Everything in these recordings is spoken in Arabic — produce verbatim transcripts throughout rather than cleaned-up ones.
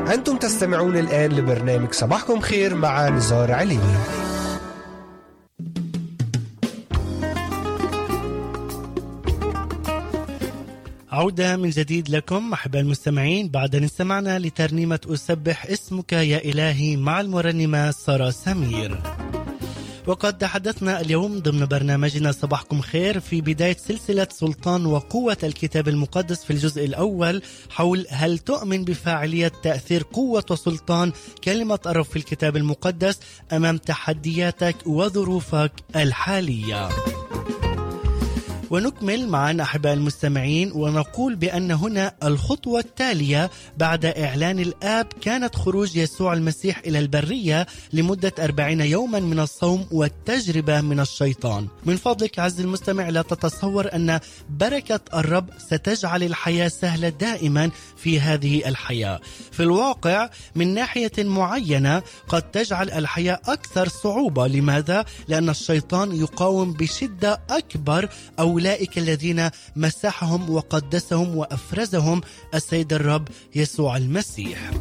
أنتم تستمعون الآن لبرنامج صباحكم خير مع نزار عليني. عودة من جديد لكم أحباء المستمعين بعد أن استمعنا لترنيمة أسبح اسمك يا إلهي مع المرنمة سارة سمير. وقد تحدثنا اليوم ضمن برنامجنا صباحكم خير في بداية سلسلة سلطان وقوة الكتاب المقدس في الجزء الأول حول هل تؤمن بفاعلية تأثير قوة وسلطان كلمة الرب في الكتاب المقدس أمام تحدياتك وظروفك الحالية. ونكمل معنا أحباء المستمعين ونقول بأن هنا الخطوة التالية بعد إعلان الآب كانت خروج يسوع المسيح إلى البرية لمدة أربعين يوما من الصوم والتجربة من الشيطان. من فضلك عز المستمع لا تتصور أن بركة الرب ستجعل الحياة سهلة دائما في هذه الحياة. في الواقع من ناحية معينة قد تجعل الحياة أكثر صعوبة. لماذا؟ لأن الشيطان يقاوم بشدة أكبر أو أولئك الذين مسحهم وقدسهم وأفرزهم السيد الرب يسوع المسيح.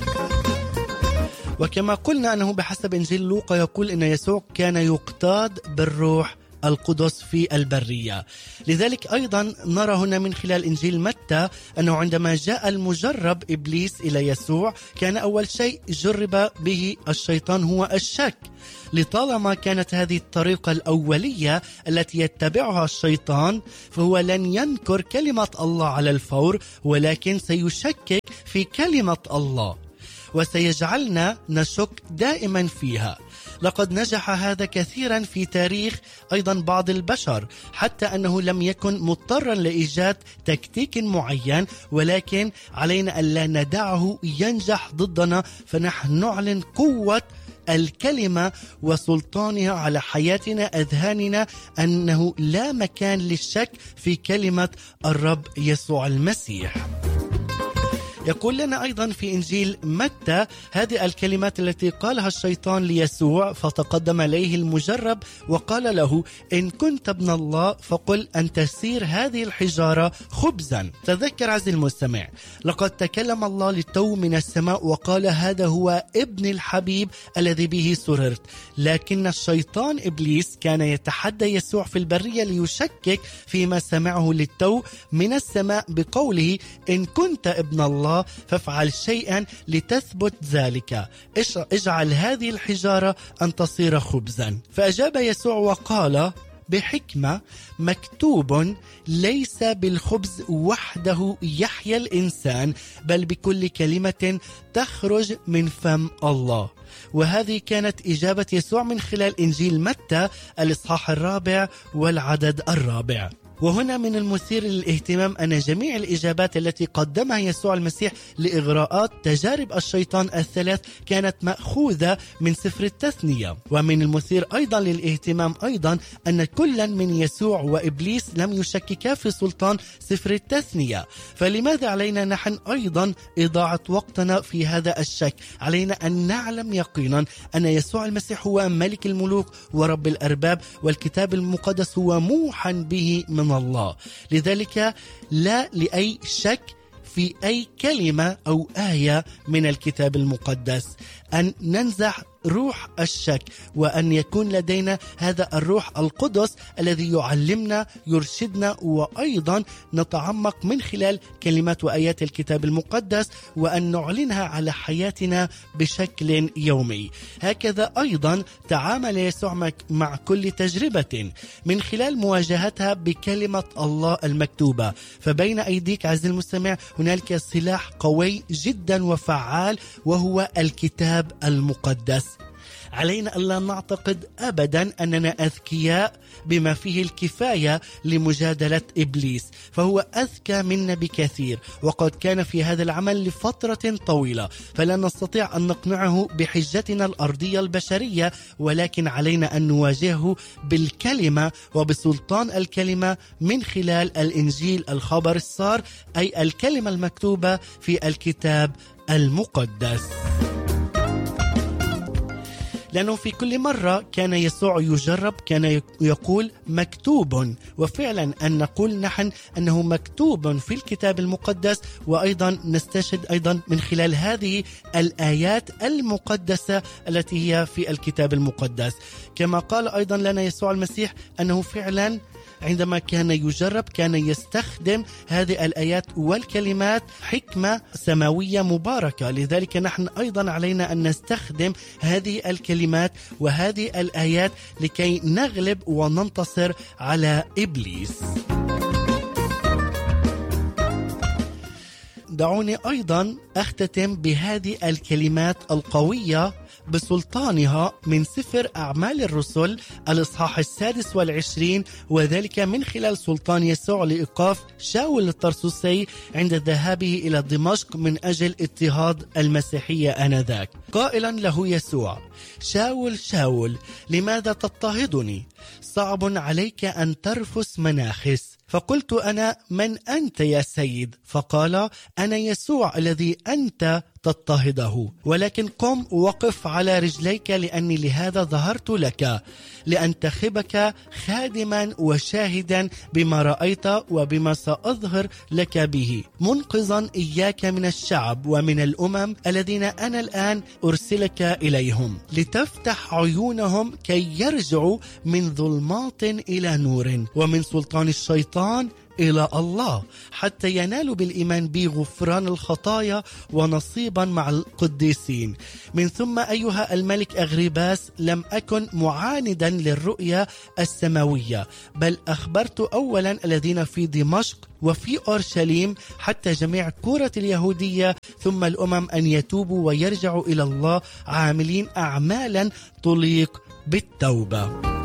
وكما قلنا أنه بحسب إنجيل لوقا يقول أن يسوع كان يقتاد بالروح القدس في البرية. لذلك أيضا نرى هنا من خلال إنجيل متى أنه عندما جاء المجرب إبليس إلى يسوع كان أول شيء جرب به الشيطان هو الشك. لطالما كانت هذه الطريقة الأولية التي يتبعها الشيطان فهو لن ينكر كلمة الله على الفور ولكن سيشكك في كلمة الله وسيجعلنا نشك دائما فيها. لقد نجح هذا كثيرا في تاريخ أيضا بعض البشر حتى أنه لم يكن مضطرا لإيجاد تكتيك معين ولكن علينا ألا ندعه ينجح ضدنا فنحن نعلن قوة الكلمة وسلطانها على حياتنا أذهاننا أنه لا مكان للشك في كلمة الرب يسوع المسيح. يقول لنا أيضا في إنجيل متى هذه الكلمات التي قالها الشيطان ليسوع فتقدم إليه المجرب وقال له إن كنت ابن الله فقل أن تسير هذه الحجارة خبزا. تذكر عزيزي المستمع لقد تكلم الله للتو من السماء وقال هذا هو ابن الحبيب الذي به سررت. لكن الشيطان إبليس كان يتحدى يسوع في البرية ليشكك فيما سمعه للتو من السماء بقوله إن كنت ابن الله فافعل شيئا لتثبت ذلك اجعل هذه الحجارة أن تصير خبزا. فأجاب يسوع وقال بحكمة مكتوب ليس بالخبز وحده يحيا الإنسان بل بكل كلمة تخرج من فم الله. وهذه كانت إجابة يسوع من خلال إنجيل متى الإصحاح الرابع والعدد الرابع. وهنا من المثير للاهتمام أن جميع الإجابات التي قدمها يسوع المسيح لإغراءات تجارب الشيطان الثلاث كانت مأخوذة من سفر التثنية. ومن المثير أيضا للاهتمام أيضا أن كلا من يسوع وإبليس لم يشككا في سلطان سفر التثنية. فلماذا علينا نحن أيضا إضاعة وقتنا في هذا الشك؟ علينا أن نعلم يقينا أن يسوع المسيح هو ملك الملوك ورب الأرباب والكتاب المقدس هو موحى به من الله. لذلك لا لأي شك في أي كلمة أو آية من الكتاب المقدس أن ننزع روح الشك وأن يكون لدينا هذا الروح القدس الذي يعلمنا يرشدنا وأيضا نتعمق من خلال كلمات وآيات الكتاب المقدس وأن نعلنها على حياتنا بشكل يومي. هكذا أيضا تعامل يسوع مع كل تجربة من خلال مواجهتها بكلمة الله المكتوبة. فبين أيديك عزيزي المستمع هنالك سلاح قوي جدا وفعال وهو الكتاب المقدس. علينا ألا نعتقد أبدا أننا أذكياء بما فيه الكفاية لمجادلة إبليس، فهو أذكى منا بكثير وقد كان في هذا العمل لفترة طويلة، فلا نستطيع أن نقنعه بحجتنا الأرضية البشرية، ولكن علينا أن نواجهه بالكلمة وبسلطان الكلمة من خلال الإنجيل الخبر السار، أي الكلمة المكتوبة في الكتاب المقدس. لأنه في كل مرة كان يسوع يجرب كان يقول مكتوب، وفعلا أن نقول نحن أنه مكتوب في الكتاب المقدس، وأيضا نستشهد أيضا من خلال هذه الآيات المقدسة التي هي في الكتاب المقدس. كما قال أيضا لنا يسوع المسيح أنه فعلا عندما كان يجرب كان يستخدم هذه الآيات والكلمات حكمة سماوية مباركة. لذلك نحن أيضا علينا أن نستخدم هذه الكلمات وهذه الآيات لكي نغلب وننتصر على إبليس. دعوني أيضا أختتم بهذه الكلمات القوية بسلطانها من سفر أعمال الرسل الإصحاح السادس والعشرين، وذلك من خلال سلطان يسوع لإيقاف شاول الطرسوسي عند ذهابه إلى دمشق من أجل اضطهاد المسيحية آنذاك، قائلا له يسوع: شاول شاول لماذا تضطهدني؟ صعب عليك أن ترفس مناخس. فقلت أنا: من أنت يا سيد؟ فقال: أنا يسوع الذي أنت تضطهده، ولكن قم وقف على رجليك، لأني لهذا ظهرت لك، لأنتخبك خادما وشاهدا بما رأيت وبما سأظهر لك به، منقذا إياك من الشعب ومن الأمم الذين أنا الآن أرسلك إليهم، لتفتح عيونهم كي يرجعوا من ظلمات إلى نور، ومن سلطان الشيطان إلى الله، حتى ينالوا بالإيمان بي غفران الخطايا ونصيبا مع القديسين. من ثم أيها الملك أغريباس لم أكن معاندا للرؤيا السماوية، بل أخبرت أولا الذين في دمشق وفي أورشليم حتى جميع كرة اليهودية ثم الأمم أن يتوبوا ويرجعوا إلى الله عاملين أعمالا تليق بالتوبة.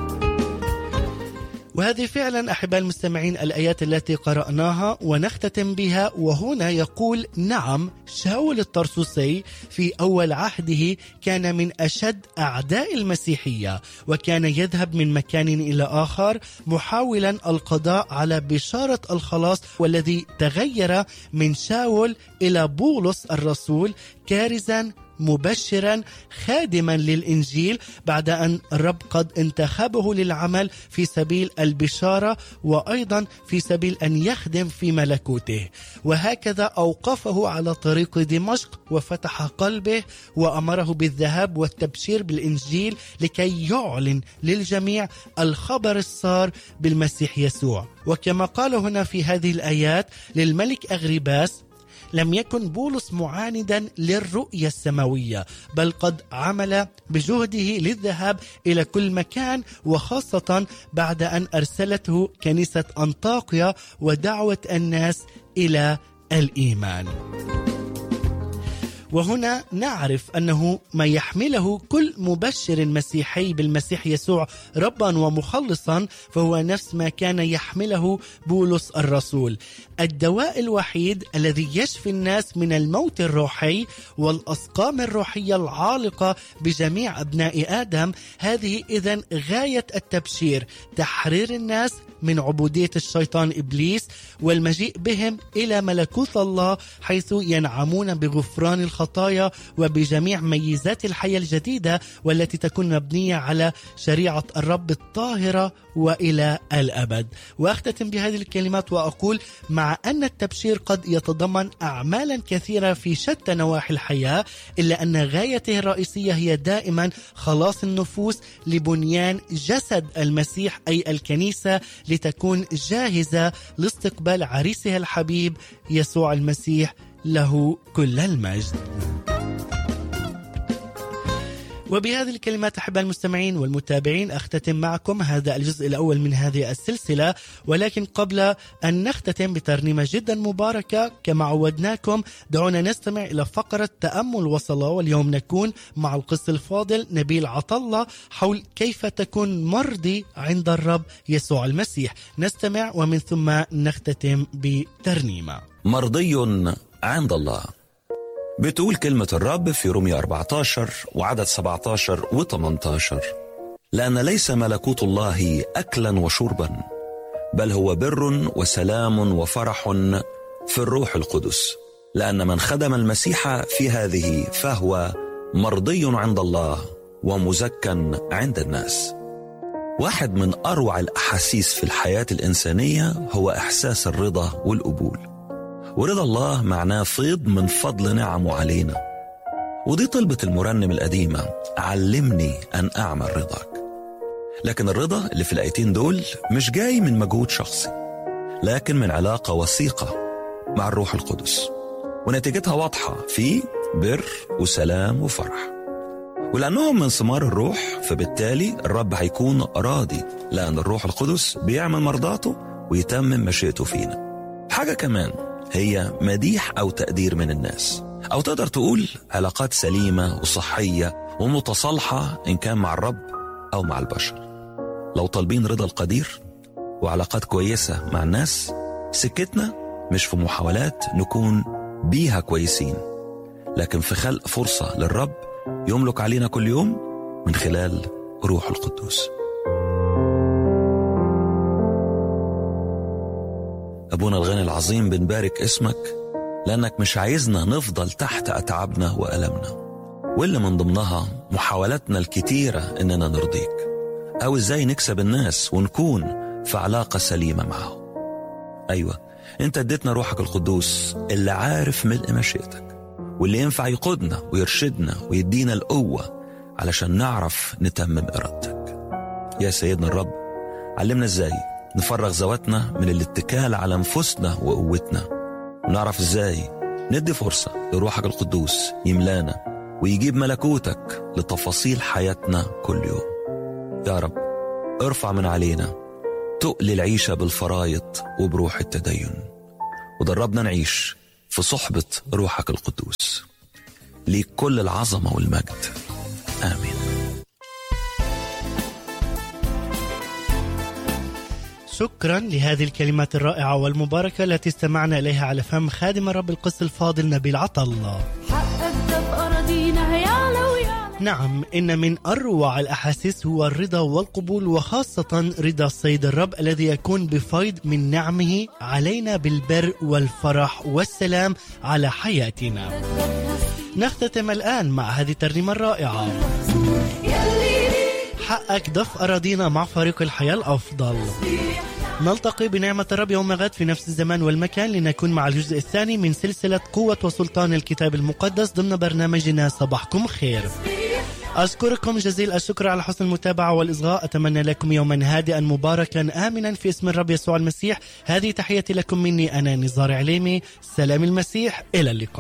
وهذه فعلا أحباء المستمعين الآيات التي قرأناها ونختتم بها. وهنا يقول: نعم، شاول الطرسوسي في أول عهده كان من أشد أعداء المسيحية، وكان يذهب من مكان إلى آخر محاولا القضاء على بشارة الخلاص، والذي تغير من شاول إلى بولس الرسول، كارزا مبشرا خادما للإنجيل، بعد أن الرب قد انتخبه للعمل في سبيل البشارة وأيضا في سبيل أن يخدم في ملكوته. وهكذا أوقفه على طريق دمشق وفتح قلبه وأمره بالذهاب والتبشير بالإنجيل لكي يعلن للجميع الخبر السار بالمسيح يسوع. وكما قال هنا في هذه الآيات للملك أغريباس: لم يكن بولس معاندا للرؤية السماوية، بل قد عمل بجهده للذهاب إلى كل مكان، وخاصة بعد أن أرسلته كنيسة أنطاكيا ودعوة الناس إلى الإيمان. وهنا نعرف أنه ما يحمله كل مبشر مسيحي بالمسيح يسوع ربا ومخلصا فهو نفس ما كان يحمله بولس الرسول. الدواء الوحيد الذي يشفي الناس من الموت الروحي والأسقام الروحية العالقة بجميع أبناء آدم، هذه إذن غاية التبشير، تحرير الناس من عبودية الشيطان إبليس والمجيء بهم إلى ملكوت الله، حيث ينعمون بغفران الخطايا وبجميع ميزات الحياة الجديدة والتي تكون مبنية على شريعة الرب الطاهرة وإلى الأبد. وأختتم بهذه الكلمات وأقول: مع أن التبشير قد يتضمن أعمالا كثيرة في شتى نواحي الحياة، إلا أن غايته الرئيسية هي دائما خلاص النفوس لبنيان جسد المسيح أي الكنيسة، لتكون جاهزة لاستقبال عريسها الحبيب يسوع المسيح، له كل المجد. وبهذه الكلمات أحباء المستمعين والمتابعين أختتم معكم هذا الجزء الأول من هذه السلسلة. ولكن قبل أن نختتم بترنيمة جدا مباركة كما عودناكم، دعونا نستمع إلى فقرة تأمل وصلاة، واليوم نكون مع القس الفاضل نبيل عطلة حول كيف تكون مرضي عند الرب يسوع المسيح. نستمع ومن ثم نختتم بترنيمة. مرضي عند الله. بتقول كلمة الرب في رومية أربعة عشر وعدد سبعة عشر و ثمانية عشر: لأن ليس ملكوت الله أكلا وشربا، بل هو بر وسلام وفرح في الروح القدس، لأن من خدم المسيح في هذه فهو مرضي عند الله ومزكى عند الناس. واحد من أروع الأحاسيس في الحياة الإنسانية هو إحساس الرضا والقبول، ورضا الله معناه فيض من فضل نعمه علينا. ودي طلبة المرنم القديمة: علمني أن أعمل رضاك. لكن الرضا اللي في الآيتين دول مش جاي من مجهود شخصي، لكن من علاقة وثيقة مع الروح القدس، ونتيجتها واضحة في بر وسلام وفرح. ولأنهم من ثمار الروح، فبالتالي الرب هيكون راضي، لأن الروح القدس بيعمل مرضاته ويتمم مشيئته فينا. حاجة كمان هي مديح أو تقدير من الناس، أو تقدر تقول علاقات سليمة وصحية ومتصالحة إن كان مع الرب أو مع البشر. لو طالبين رضا القدير وعلاقات كويسة مع الناس، سكتنا مش في محاولات نكون بيها كويسين، لكن في خلق فرصة للرب يملك علينا كل يوم من خلال روح القدوس. أبونا الغني العظيم، بنبارك اسمك لأنك مش عايزنا نفضل تحت أتعابنا وألمنا، واللي من ضمنها محاولاتنا الكتيرة إننا نرضيك، أو إزاي نكسب الناس ونكون في علاقة سليمة معهم. أيوة، أنت اديتنا روحك القدوس اللي عارف ملء مشيئتك، واللي ينفع يقودنا ويرشدنا ويدينا القوة علشان نعرف نتمم إرادتك. يا سيدنا الرب، علمنا إزاي نفرغ ذواتنا من الاتكال على أنفسنا وقوتنا، ونعرف إزاي ندي فرصة لروحك القدوس يملانا ويجيب ملكوتك لتفاصيل حياتنا كل يوم. يا رب، ارفع من علينا تقل العيشة بالفرايض وبروح التدين، ودربنا نعيش في صحبة روحك القدوس. ليك كل العظمة والمجد، آمين. شكرا لهذه الكلمات الرائعة والمباركة التي استمعنا إليها على فم خادم الرب القس الفاضل نبيل عطلة. نعم، إن من أروع الأحاسيس هو الرضا والقبول، وخاصة رضا السيد الرب الذي يكون بفيض من نعمه علينا بالبر والفرح والسلام على حياتنا. نختتم الآن مع هذه الترنيمة الرائعة: حقك ضف أراضينا مع فريق الحياة الأفضل. نلتقي بنعمة الرب يوم غد في نفس الزمان والمكان لنكون مع الجزء الثاني من سلسلة قوة وسلطان الكتاب المقدس ضمن برنامجنا صباحكم خير. أشكركم جزيل الشكر على حسن المتابعة والإصغاء. أتمنى لكم يوما هادئا مباركا آمنا في اسم الرب يسوع المسيح. هذه تحياتي لكم مني أنا نزار عليمي. سلام المسيح، إلى اللقاء.